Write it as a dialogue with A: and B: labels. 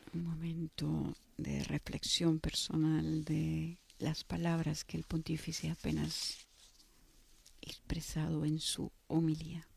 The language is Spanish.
A: Un momento de reflexión personal de las palabras que el pontífice apenas expresado en su homilía.